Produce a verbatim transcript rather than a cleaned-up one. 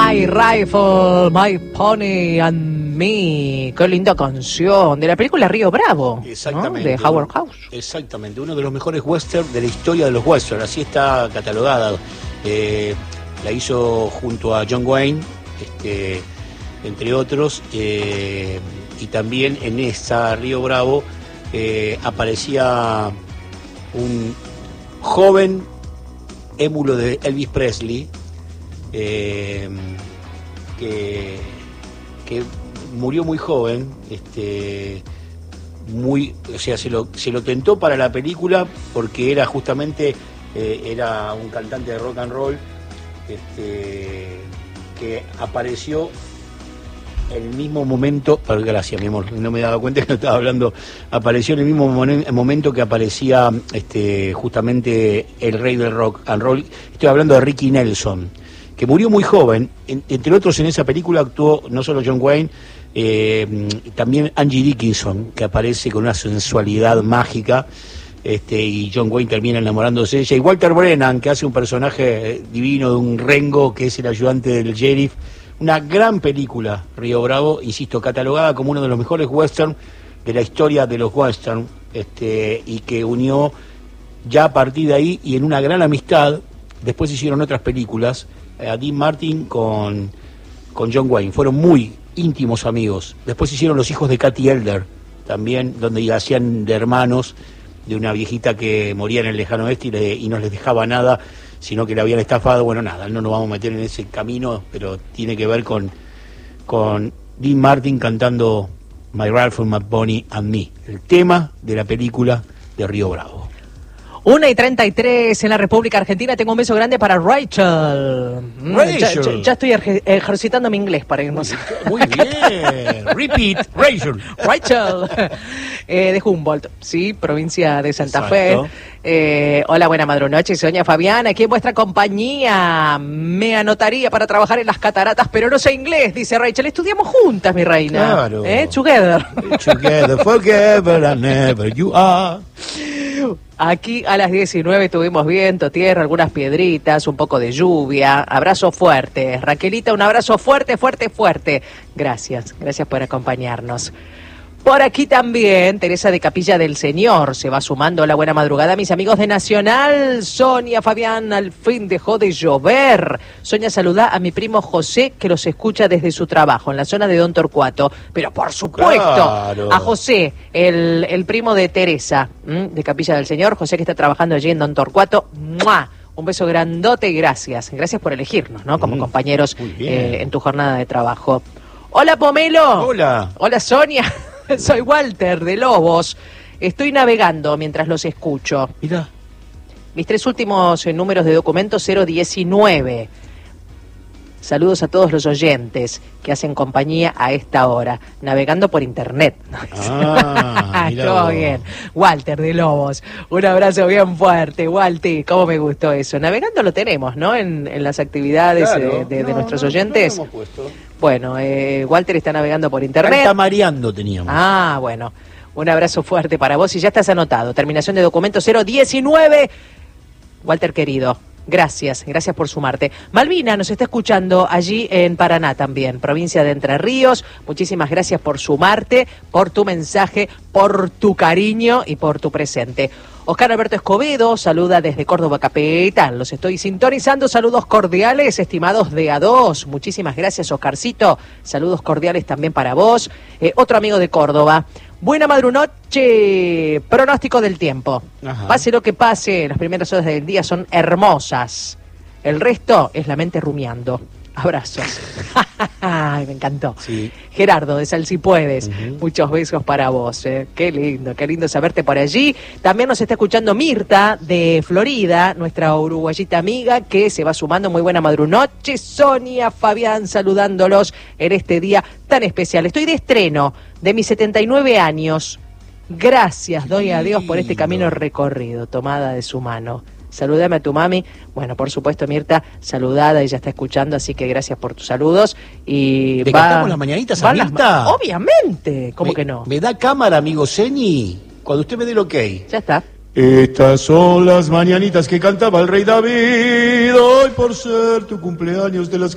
My Rifle, My Pony and Me. Qué linda canción. De la película Río Bravo. Exactamente. ¿No? De Howard House. Exactamente. Uno de los mejores westerns de la historia de los westerns. Así está catalogada. Eh, la hizo junto a John Wayne, este, entre otros. Eh, y también en esa Río Bravo eh, aparecía un joven émulo de Elvis Presley. Eh, que, que murió muy joven, este, muy, o sea, se lo, se lo tentó para la película porque era justamente, eh, era un cantante de rock and roll, este, que apareció en el mismo momento, pero gracias mi amor, no me daba cuenta que no estaba hablando, apareció en el mismo momen, momento que aparecía este, justamente el rey del rock and roll, estoy hablando de Ricky Nelson, que murió muy joven. En, entre otros en esa película actuó no solo John Wayne, eh, también Angie Dickinson, que aparece con una sensualidad mágica, este, y John Wayne termina enamorándose de ella, y Walter Brennan, que hace un personaje divino de un rengo, que es el ayudante del sheriff. Una gran película, Río Bravo, insisto, catalogada como uno de los mejores western de la historia de los western, este, y que unió ya a partir de ahí, y en una gran amistad, después hicieron otras películas, a Dean Martin con, con John Wayne, fueron muy íntimos amigos. Después hicieron Los hijos de Katy Elder, también, donde hacían de hermanos de una viejita que moría en el lejano oeste y, le, y no les dejaba nada, sino que la habían estafado. Bueno, nada, no nos vamos a meter en ese camino, pero tiene que ver con, con Dean Martin cantando My Rifle, My Pony and Me, el tema de la película de Río Bravo. una y treinta y tres en la República Argentina. Tengo un beso grande para Rachel. Rachel. Ya, ya, ya estoy ejer- ejercitando mi inglés para irnos. Muy bien. Repeat, Rachel. Rachel. Eh, de Humboldt, sí, provincia de Santa Exacto. Fe. Eh, hola, buena madrunoche, soña Fabiana, aquí en vuestra compañía. Me anotaría para trabajar en las cataratas, pero no sé inglés, dice Rachel. Estudiamos juntas, mi reina. Claro. ¿Eh? Together. Together forever and ever you are. Aquí a las diecinueve tuvimos viento, tierra, algunas piedritas, un poco de lluvia. Abrazo fuerte. Raquelita, un abrazo fuerte, fuerte, fuerte. Gracias, gracias por acompañarnos. Por aquí también, Teresa de Capilla del Señor se va sumando. Hola, buena madrugada, mis amigos de Nacional. Sonia, Fabián, al fin dejó de llover. Sonia, saluda a mi primo José, que los escucha desde su trabajo en la zona de Don Torcuato. Pero por supuesto, Claro. a José, el, el primo de Teresa, ¿m? de Capilla del Señor, José que está trabajando allí en Don Torcuato. ¡Mua! Un beso grandote y gracias. Gracias por elegirnos, ¿no? Como Mm, compañeros muy bien. eh, en tu jornada de trabajo. Hola, Pomelo. Hola. Hola, Sonia. Soy Walter de Lobos. Estoy navegando mientras los escucho. Mira. Mis tres últimos eh, números de documento cero diecinueve. Saludos a todos los oyentes que hacen compañía a esta hora, navegando por internet. Ah, mirá Todo vos. bien. Walter de Lobos, un abrazo bien fuerte. Walter, cómo me gustó eso. Navegando lo tenemos, ¿no? En, en las actividades Claro. eh, de, de No, nuestros no, oyentes. no lo hemos puesto. Bueno, eh, Walter está navegando por internet. Cantamareando teníamos. Ah, bueno. Un abrazo fuerte para vos y ya estás anotado. Terminación de documento cero diecinueve. Walter querido, gracias, gracias por sumarte. Malvina nos está escuchando allí en Paraná también, provincia de Entre Ríos. Muchísimas gracias por sumarte, por tu mensaje, por tu cariño y por tu presente. Oscar Alberto Escobedo saluda desde Córdoba capital. Los estoy sintonizando. Saludos cordiales, estimados de A dos. Muchísimas gracias, Oscarcito. Saludos cordiales también para vos. Eh, otro amigo de Córdoba. Buena madrunoche. Pronóstico del tiempo. Ajá. Pase lo que pase, las primeras horas del día son hermosas. El resto es la mente rumiando. Abrazos. Ay, me encantó. Sí. Gerardo, de Sal Si Puedes, Uh-huh. muchos besos para vos. Eh. Qué lindo, qué lindo saberte por allí. También nos está escuchando Mirta, de Florida, nuestra uruguayita amiga, que se va sumando. Muy buena madrunoche. Sonia, Fabián, saludándolos en este día tan especial. Estoy de estreno de mis setenta y nueve años. Gracias, doy a Dios por este camino recorrido, tomada de su mano. Saludame a tu mami. Bueno, por supuesto, Mirta, saludada, ella está escuchando, así que gracias por tus saludos. Y ¿Le va- cantamos las mañanitas a van las Mirta? ma- Obviamente, ¿cómo Me- que no? ¿Me da cámara, amigo Seni? Cuando usted me dé el ok. Ya está. Estas son las mañanitas que cantaba el rey David, hoy por ser tu cumpleaños de las